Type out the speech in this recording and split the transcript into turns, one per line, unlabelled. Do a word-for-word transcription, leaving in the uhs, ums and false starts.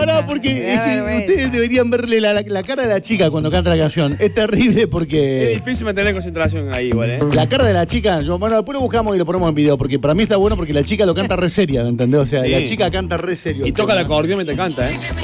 No, porque es que ustedes deberían verle la, la, la cara de la chica cuando canta la canción. Es terrible porque...
Es difícil mantener concentración ahí igual, ¿eh?
La cara de la chica, yo, bueno, después lo buscamos y lo ponemos en video, porque para mí está bueno porque la chica lo canta re seria, ¿me entendés? O sea,
Sí.
la chica canta re serio.
Y toca el acordeón mientras canta, ¿eh?